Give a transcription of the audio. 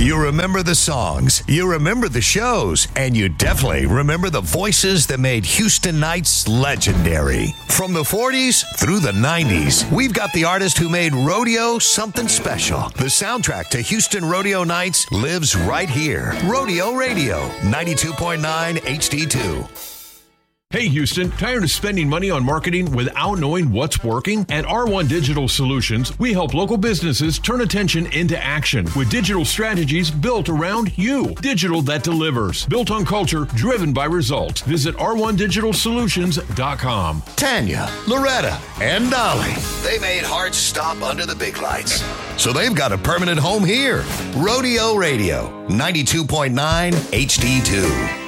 You remember the songs, you remember the shows, and you definitely remember the voices that made Houston Nights legendary. From the 40s through the 90s, we've got the artist who made rodeo something special. The soundtrack to Houston Rodeo Nights lives right here. Rodeo Radio, 92.9 HD2. Hey Houston, tired of spending money on marketing without knowing what's working? At R1 Digital Solutions, we help local businesses turn attention into action with digital strategies built around you. Digital that delivers. Built on culture, driven by results. Visit r1digitalsolutions.com. Tanya, Loretta, and Dolly. They made hearts stop under the big lights. So they've got a permanent home here. Rodeo Radio, 92.9 HD2.